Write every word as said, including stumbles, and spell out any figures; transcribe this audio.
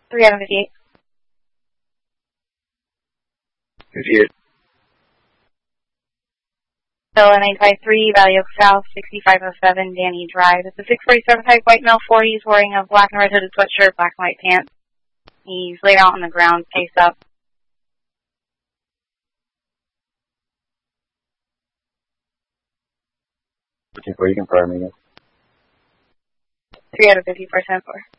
three out of fifty-eight. fifty-eight. Still a nine five three, value south, sixty-five oh seven, Danny Drive. It's a six forty-seven type white male forty. He's wearing a black and red hooded sweatshirt, black and white pants. He's laid out on the ground, face up. fifty-four, you can fire me again. three out of fifty percent for.